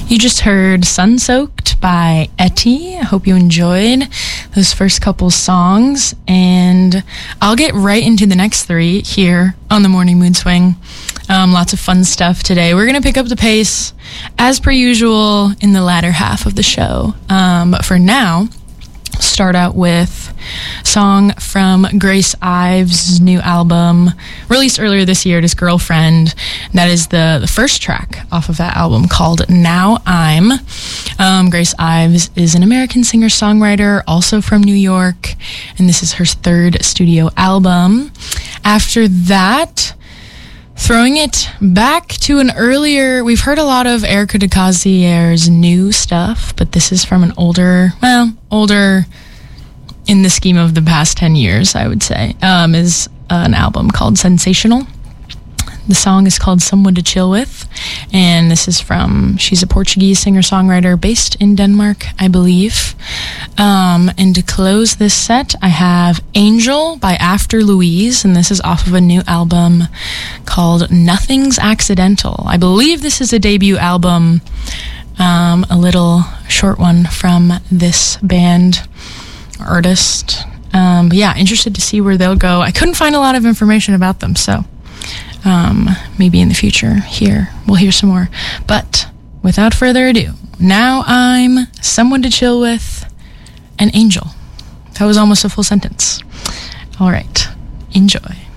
You just heard Sun Soaked by Etty. I hope you enjoyed those first couple songs, and I'll get right into the next three here on the Morning Mood Swing. Lots of fun stuff today. We're going to pick up the pace as per usual in the latter half of the show. But for now, start out with a song from Grace Ives' new album, released earlier this year. It is Girlfriend. That is the first track off of that album, called Now I'm. Grace Ives is an American singer-songwriter, also from New York, and this is her third studio album. After that, throwing it back to an earlier, we've heard a lot of Erica de Cazier's new stuff, but this is from an older in the scheme of the past 10 years, I would say, is an album called Sensational. The song is called Someone to Chill With, and this is she's a Portuguese singer-songwriter based in Denmark, I believe. And to close this set, I have Angel by After Louise, and this is off of a new album called Nothing's Accidental. I believe this is a debut album, a little short one from this band artist. But yeah, interested to see where they'll go. I couldn't find a lot of information about them, so maybe in the future we'll hear some more. But without further ado, Now I'm, Someone to Chill With, and Angel. That was almost a full sentence. All right, enjoy.